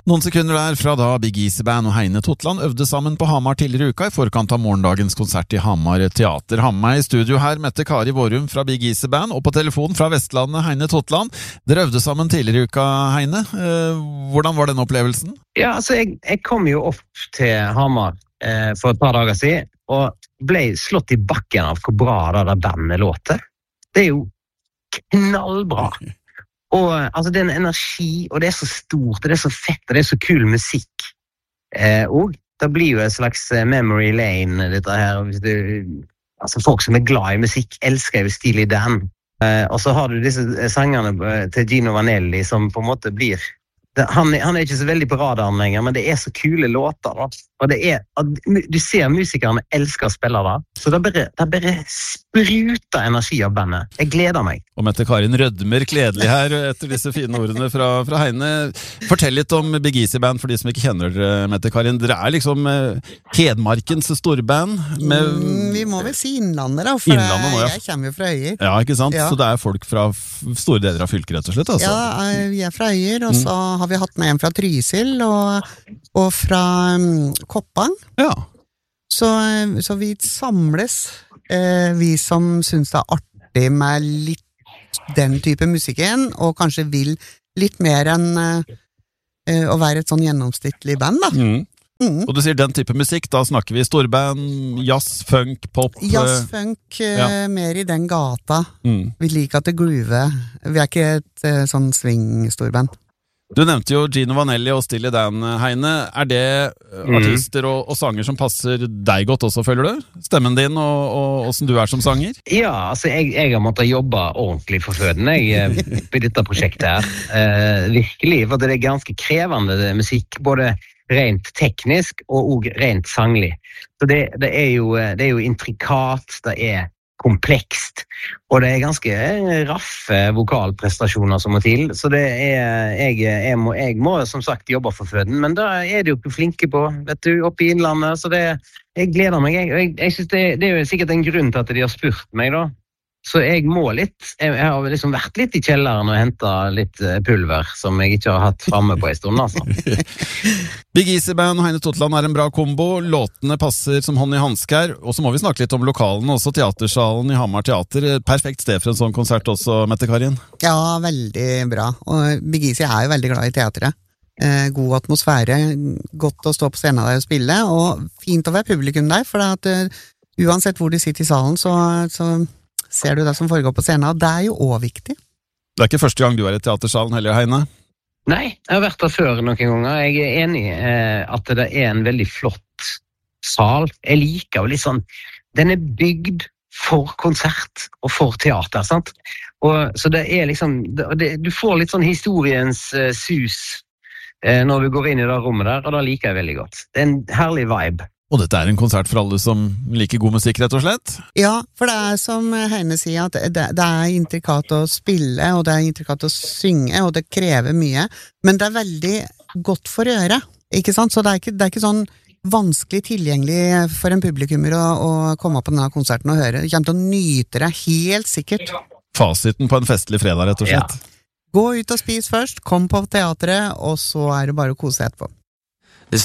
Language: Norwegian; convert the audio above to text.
Noen sekunder der fra da Big Easy Band og Heine Totland øvde sammen på Hamar tidligere i uka i forkant av morgendagens konsert i Hamar Teater. Har med meg i studio her Mette Kari Vårum fra Big Easy Band, og på telefonen fra Vestlandet Heine Totland. Dere øvde sammen tidligere i uka, Heine. Hvordan var den opplevelsen? Ja, altså jeg kom jo opp til Hamar for et par dager siden, og ble slått i bakken av hvor bra det der bandet låter. Det er jo knallbra. Og altså det er en energi, og det er så stort, og det er så fett, og det er så kul musikk. Og det blir jo en slags memory lane, dette her. Altså folk som er glad i musikk elsker jo Steely Dan. Og så har du disse sangerne til Gino Vanelli som på en måte blir... Han er ikke så veldig på radaren lenger, men det er så kule låter da. Og det er, du ser musikerne elsker å spille da. Så det bare spruter energi av bandet. Jeg gleder meg. Og Mette Karin rødmer kledelig her etter disse fine ordene fra Heine. Fortell litt om Big Easy Band for de som ikke kjenner dere, Mette Karin. Dere er liksom Hedmarkens storband. Vi må vel si Innlandet da, for Innlandet, ja. Jeg kommer jo fra Øyer. Ja, ikke sant? Ja. Så det er folk fra store deler av fylket, rett og slett, altså? Ja, vi er fra Øyer, og så har vi hatt med en fra Trysil og fra Koppang. Ja. Så vi samles, vi som synes det er artig med litt den type musikken, og kanskje vil litt mer enn å være et sånn gjennomsnittlig band da. Og du sier den type musikk, da snakker vi storband, jazz, funk, pop. Jazz, funk, mer i den gata. Vi liker at det groover. Vi er ikke et sånn swing-storband. Du nevnte jo Gino Vanelli og Steely Dan, Heine. Er det artister og sanger som passer deg godt også, føler du? Stemmen din og hvordan du er som sanger? Ja, altså jeg har måttet jobbe ordentlig for føden på dette prosjektet her. Virkelig, for det er ganske krevende musikk, både rent teknisk og også rent sanglig. Så det er jo intrikat, det er komplekst, og det er ganske raffe vokalprestasjoner som må til, så det jeg må som sagt jobbe for føden, men da er det jo flinke på, vet du, oppe i Innlandet, så jeg gleder meg, jeg synes det er jo sikkert en grunn til at de har spurt meg da, så jeg må litt, jeg har liksom vært litt i kjelleren og hentet litt pulver som jeg ikke har hatt fremme på en stund, altså. Big Easy Band og Heine Totland er en bra kombo, låtene passer som hånd i handsker, og så må vi snakke litt om lokalen, også Teatersalen i Hamar Teater, perfekt sted for en sånn konsert også, Mette Karin? Ja, veldig bra, og Big Easy er jo veldig glad i teateret. God atmosfære, godt å stå på scenen der og spille, og fint å være publikum der, for at uansett hvor de sitter i salen, så ser du det som foregår på scenen, og det er jo også viktig. Det er ikke første gang du er i Teatersalen heller, Heine? Nei, jeg har vært der før noen ganger. Jeg er enig at det er en veldig flott sal. Jeg liker jo litt sånn, den er bygd for konsert og for teater, sant? Så det er liksom, du får litt sånn historiens sus når du går inn i det rommet der, og det liker jeg veldig godt. Det er en herlig vibe. Og dette er en konsert for alle som liker god musikk, rett og slett? Ja, for det er som Heine sier, at det er intrikat å spille, og det er intrikat å synge, og det krever mye, men det er veldig godt for øret, ikke sant? Så det er ikke sånn vanskelig tilgjengelig for en publikummer å komme på denne konserten og høre. Du kommer til å nyte det helt sikkert. Fasiten på en festlig fredag, rett og slett. Ja. Gå ut og spis først, kom på teateret, og så er det bare å kose etterpå.